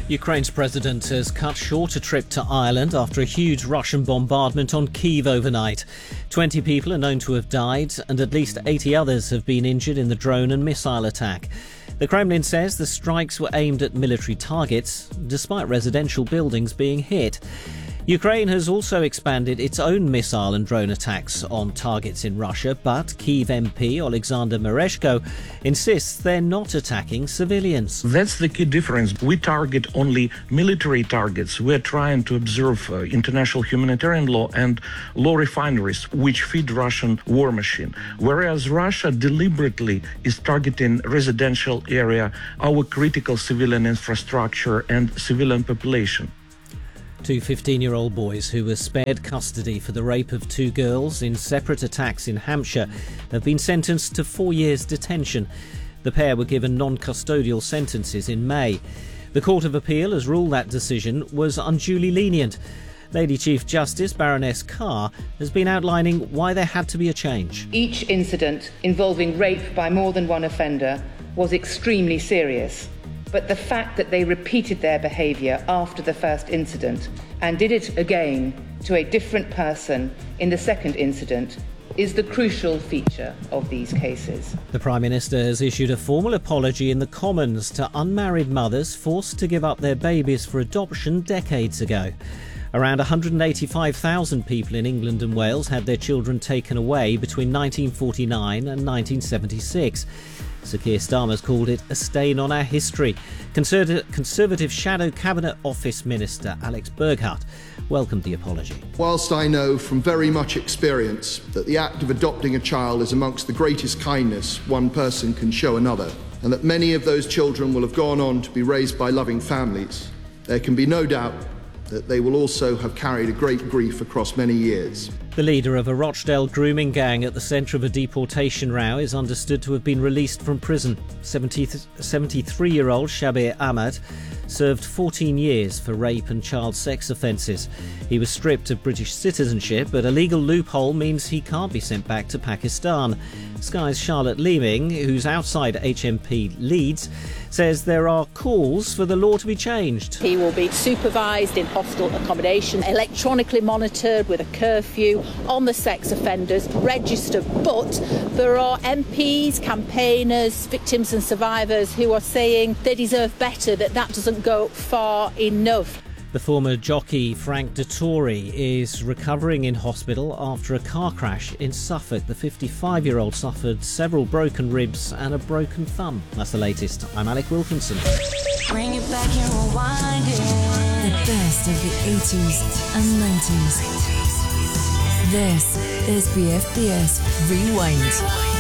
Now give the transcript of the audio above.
Ukraine's president has cut short a trip to Ireland after a huge Russian bombardment on Kyiv overnight. 20 people are known to have died and at least 80 others have been injured in the drone and missile attack. The Kremlin says the strikes were aimed at military targets, despite residential buildings being hit. Ukraine has also expanded its own missile and drone attacks on targets in Russia, but Kyiv MP Alexander Mereshko insists they're not attacking civilians. That's the key difference. We target only military targets. We're trying to observe international humanitarian law and law refineries, which feed Russian war machine. Whereas Russia deliberately is targeting residential area, our critical civilian infrastructure and civilian population. Two 15-year-old boys who were spared custody for the rape of two girls in separate attacks in Hampshire have been sentenced to 4 years detention. The pair were given non-custodial sentences in May. The Court of Appeal has ruled that decision was unduly lenient. Lady Chief Justice Baroness Carr has been outlining why there had to be a change. Each incident involving rape by more than one offender was extremely serious. But the fact that they repeated their behaviour after the first incident and did it again to a different person in the second incident is the crucial feature of these cases. The Prime Minister has issued a formal apology in the Commons to unmarried mothers forced to give up their babies for adoption decades ago. Around 185,000 people in England and Wales had their children taken away between 1949 and 1976. Sir Keir Starmer's called it a stain on our history. Conservative Shadow Cabinet Office Minister Alex Burghardt welcomed the apology. Whilst I know from very much experience that the act of adopting a child is amongst the greatest kindness one person can show another, and that many of those children will have gone on to be raised by loving families, there can be no doubt that they will also have carried a great grief across many years. The leader of a Rochdale grooming gang at the centre of a deportation row is understood to have been released from prison. 73-year-old Shabir Ahmad served 14 years for rape and child sex offences. He was stripped of British citizenship, but a legal loophole means he can't be sent back to Pakistan. Sky's Charlotte Leeming, who's outside HMP Leeds, says there are calls for the law to be changed. He will be supervised in hostel accommodation, electronically monitored with a curfew, on the sex offenders, registered. But there are MPs, campaigners, victims and survivors who are saying they deserve better, that doesn't go far enough. The former jockey Frank Dettori is recovering in hospital after a car crash in Suffolk. The 55-year-old suffered several broken ribs and a broken thumb. That's the latest. I'm Alec Wilkinson. Bring it back and rewind it. The best of the 80s and 90s. This is BFBS Rewind.